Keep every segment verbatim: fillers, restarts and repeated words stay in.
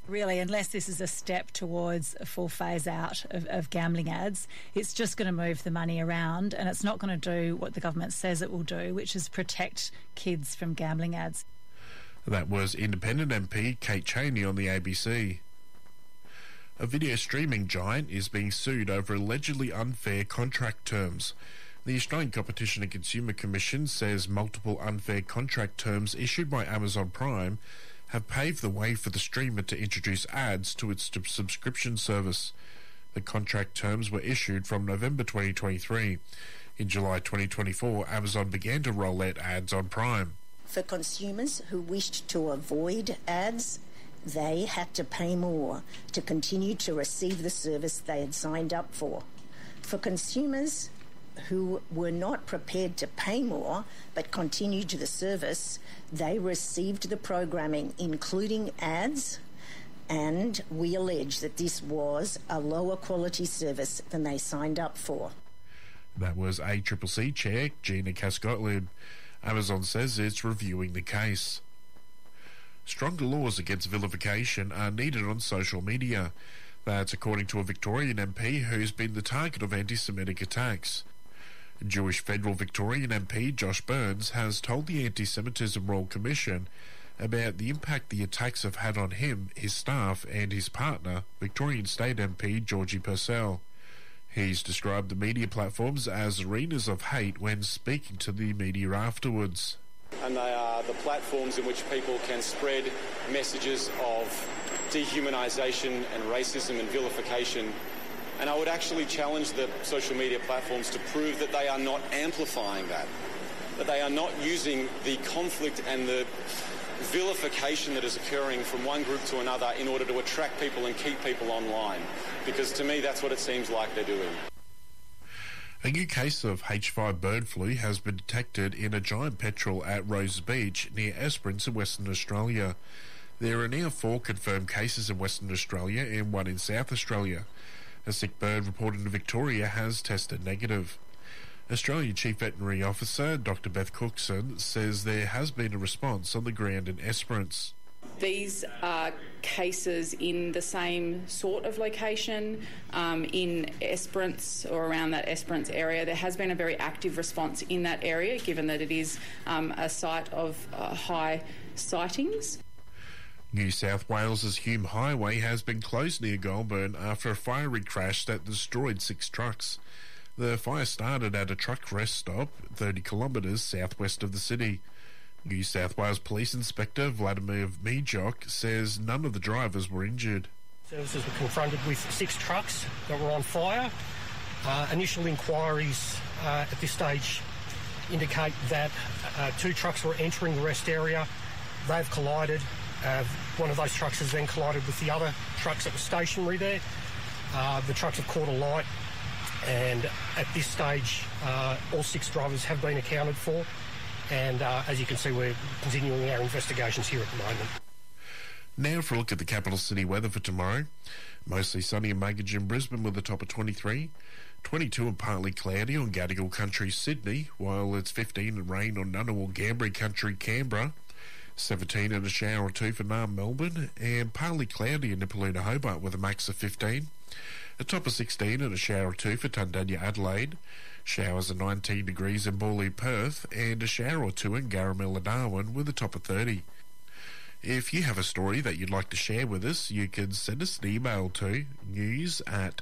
Really, unless this is a step towards a full phase out of, of gambling ads, it's just going to move the money around, and it's not going to do what the government says it will do, which is protect kids from gambling ads. That was Independent M P Kate Chaney on the A B C. A video streaming giant is being sued over allegedly unfair contract terms. The Australian Competition and Consumer Commission says multiple unfair contract terms issued by Amazon Prime have paved the way for the streamer to introduce ads to its subscription service. The contract terms were issued from November twenty twenty-three. In July twenty twenty-four, Amazon began to roll out ads on Prime. For consumers who wished to avoid ads, they had to pay more to continue to receive the service they had signed up for. For consumers who were not prepared to pay more but continued to the service, they received the programming, including ads, and we allege that this was a lower quality service than they signed up for. That was A C C C Chair Gina Cascotland. Amazon says it's reviewing the case. Stronger laws against vilification are needed on social media. That's according to a Victorian M P who's been the target of anti-Semitic attacks. Jewish Federal Victorian M P Josh Burns has told the Anti-Semitism Royal Commission about the impact the attacks have had on him, his staff and his partner, Victorian State M P Georgie Purcell. He's described the media platforms as arenas of hate when speaking to the media afterwards. And they are the platforms in which people can spread messages of dehumanisation and racism and vilification. And I would actually challenge the social media platforms to prove that they are not amplifying that, that they are not using the conflict and the vilification that is occurring from one group to another in order to attract people and keep people online. Because to me, that's what it seems like they're doing. A new case of H five bird flu has been detected in a giant petrel at Rose Beach near Esperance in Western Australia. There are now four confirmed cases in Western Australia and one in South Australia. A sick bird reported in Victoria has tested negative. Australian Chief Veterinary Officer Doctor Beth Cookson says there has been a response on the ground in Esperance. These are cases in the same sort of location, um, in Esperance or around that Esperance area. There has been a very active response in that area, given that it is um, a site of uh, high sightings. New South Wales's Hume Highway has been closed near Goulburn after a fiery crash that destroyed six trucks. The fire started at a truck rest stop thirty kilometres southwest of the city. New South Wales Police Inspector Vladimir Mijok says none of the drivers were injured. Services were confronted with six trucks that were on fire. Uh, initial inquiries uh, at this stage indicate that uh, two trucks were entering the rest area. They've collided. Uh, one of those trucks has then collided with the other trucks that were stationary there. Uh, the trucks have caught a light, and at this stage, uh, all six drivers have been accounted for. And uh, as you can see, we're continuing our investigations here at the moment. Now for a look at the capital city weather for tomorrow. Mostly sunny in Maggage and Brisbane with a top of twenty-three. twenty-two and partly cloudy on Gadigal Country, Sydney, while it's fifteen and rain on Ngunnawal Gambri Country, Canberra. seventeen and a shower or two for Naarm, Melbourne, and partly cloudy in Nipaluna, Hobart with a max of fifteen. A top of sixteen and a shower or two for Tundanya, Adelaide. Showers of nineteen degrees in Borley, Perth, and a shower or two in Garamilla, Darwin with a top of thirty. If you have a story that you'd like to share with us, you can send us an email to news at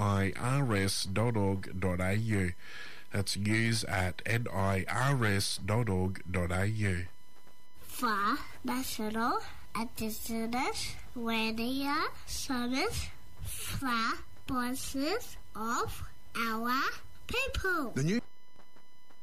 nirs dot org dot a u. That's news at nirs dot org dot a u. For National Indigenous Radio Service, for voices of our people. The new